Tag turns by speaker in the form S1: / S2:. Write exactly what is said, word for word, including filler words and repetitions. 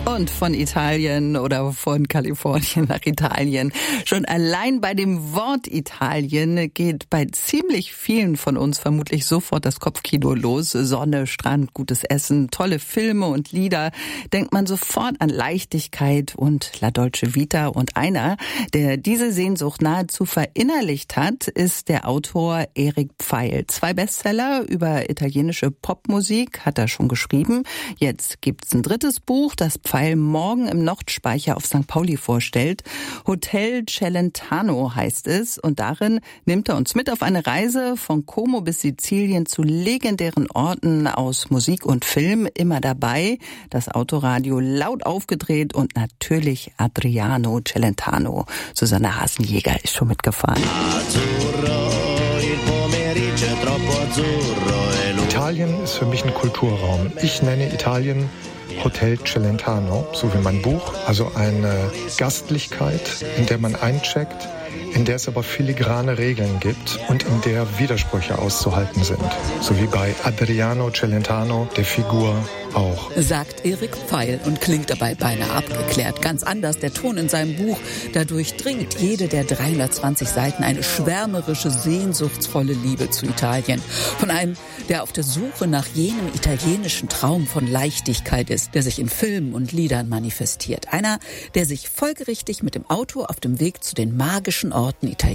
S1: Und von Italien oder von Kalifornien nach Italien. Schon allein bei dem Wort Italien geht bei ziemlich vielen von uns vermutlich sofort das Kopfkino los. Sonne, Strand, gutes Essen, tolle Filme und Lieder. Denkt man sofort an Leichtigkeit und La Dolce Vita. Und einer, der diese Sehnsucht nahezu verinnerlicht hat, ist der Autor Eric Pfeil. Zwei Bestseller über italienische Popmusik hat er schon geschrieben. Jetzt gibt's ein drittes Buch, das Pfeil morgen im Nordspeicher auf Sankt Pauli vorstellt. Hotel Celentano heißt es, und darin nimmt er uns mit auf eine Reise von Como bis Sizilien zu legendären Orten aus Musik und Film. Immer dabei, das Autoradio laut aufgedreht und natürlich Adriano Celentano. Susanne Hasenjäger ist schon mitgefahren.
S2: Italien ist für mich ein Kulturraum. Ich nenne Italien Hotel Celentano, so wie mein Buch. Also eine Gastlichkeit, in der man eincheckt, in der es aber filigrane Regeln gibt und in der Widersprüche auszuhalten sind. So wie bei Adriano Celentano, der Figur auch.
S3: Sagt Eric Pfeil und klingt dabei beinahe abgeklärt. Ganz anders der Ton in seinem Buch. Da durchdringt jede der dreihundertzwanzig Seiten eine schwärmerische, sehnsuchtsvolle Liebe zu Italien. Von einem, der auf der Suche nach jenem italienischen Traum von Leichtigkeit ist, der sich in Filmen und Liedern manifestiert. Einer, der sich folgerichtig mit dem Auto auf dem Weg zu den magischen Orten Italiens